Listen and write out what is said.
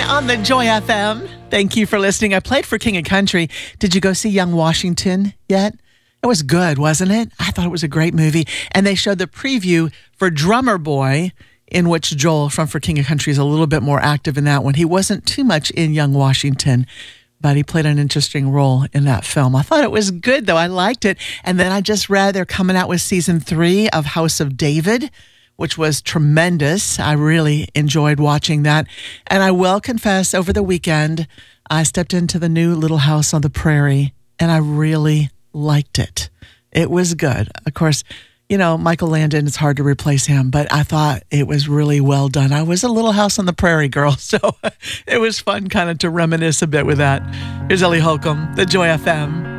on the Joy FM. Thank you for listening. I played for King of Country. Did you go see Young Washington yet? It was good, wasn't it? I thought it was a great movie. And they showed the preview for Drummer Boy, in which Joel from For King of Country is a little bit more active in that one. He wasn't too much in Young Washington, but he played an interesting role in that film. I thought it was good, though. I liked it. And then I just read they're coming out with season 3 of House of David, which was tremendous. I really enjoyed watching that. And I will confess, over the weekend, I stepped into the new Little House on the Prairie, and I really liked it. It was good. Of course, you know, Michael Landon, it's hard to replace him, but I thought it was really well done. I was a Little House on the Prairie girl, so it was fun kind of to reminisce a bit with that. Here's Ellie Holcomb, the Joy FM.